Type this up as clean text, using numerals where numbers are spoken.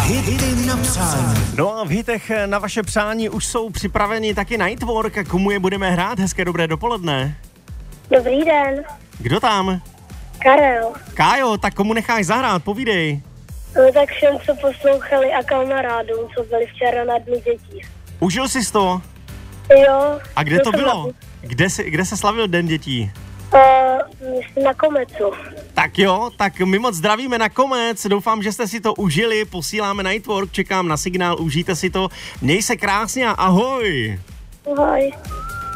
Hity na přání. No a v hitech na vaše přání už jsou připraveni taky Nightwork. Komu je budeme hrát? Hezké dobré dopoledne. Dobrý den, Kdo tam? Karel. Kájo, tak komu necháš zahrát? Povídej. No tak všem, co poslouchali a kamarádům, co byli včera na Dnu dětí. Užil jsi to? Jo. A kde to bylo? Kde se slavil Den dětí? Myslím na Komecu. Tak jo, tak my moc zdravíme na Komec, doufám, že jste si to užili, posíláme Nightwork, čekám na signál, užijte si to, měj se krásně a ahoj. Ahoj.